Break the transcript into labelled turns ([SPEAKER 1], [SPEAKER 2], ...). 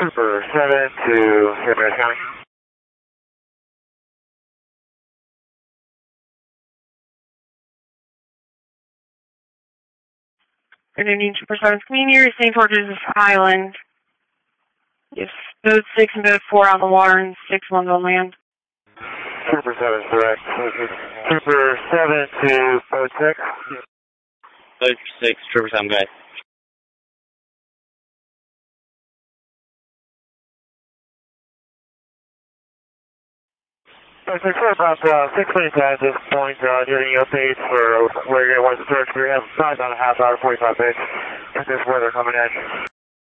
[SPEAKER 1] Trooper 7 to Fairfax County.
[SPEAKER 2] Good evening, Trooper 7. Community, you're St. George's Island. Yes, boat 6 and boat 4 on the water and 6 ones on land.
[SPEAKER 1] Trooper 7 correct. Trooper 7 to boat 6.
[SPEAKER 3] Boat 6, Trooper 7, guys.
[SPEAKER 1] Boat 6, we're about 6 minutes at this point. Do you have any updates for where you're going to want to search? We have about a half hour, 45 minutes with this weather coming in.